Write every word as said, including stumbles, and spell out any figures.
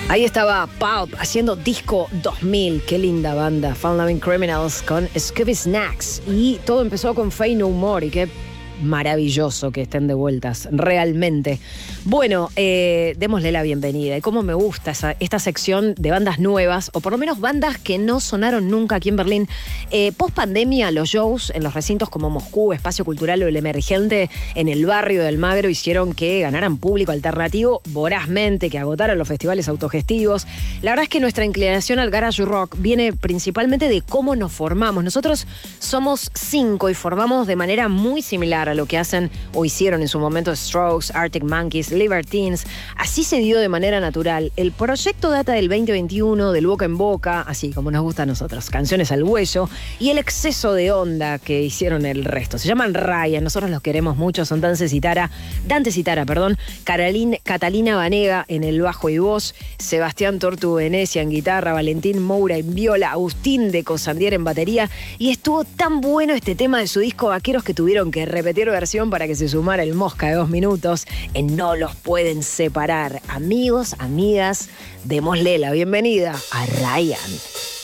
Ahí estaba Pulp haciendo Disco dos mil. Qué linda banda. Fun Loving Criminals con Scooby Snacks. Y todo empezó con Faith No More. Y qué maravilloso que estén de vueltas, realmente. Bueno, eh, démosle la bienvenida. Y cómo me gusta esa, esta sección de bandas nuevas, o por lo menos bandas que no sonaron nunca aquí en Berlín. Eh, Post pandemia, los shows en los recintos como Moscú, Espacio Cultural o El Emergente en el barrio de Almagro hicieron que ganaran público alternativo vorazmente, que agotaran los festivales autogestivos. La verdad es que nuestra inclinación al garage rock viene principalmente de cómo nos formamos. Nosotros somos cinco y formamos de manera muy similar a lo que hacen o hicieron en su momento Strokes, Arctic Monkeys, Libertines. Así se dio de manera natural. El proyecto data del veinte veintiuno, del boca en boca, así como nos gusta a nosotros, canciones al hueso, y el exceso de onda que hicieron el resto. Se llaman Ryan, nosotros los queremos mucho, son Dante Citara, Dante Citara, perdón, Carolina, Catalina Vanega en el bajo y voz, Sebastián Tortu Venecia en guitarra, Valentín Moura en viola, Agustín de Cosandier en batería, y estuvo tan bueno este tema de su disco Vaqueros que tuvieron que repetir versión para que se sumara el Mosca de dos minutos en No los pueden separar. Amigos, amigas, démosle la bienvenida a Ryan.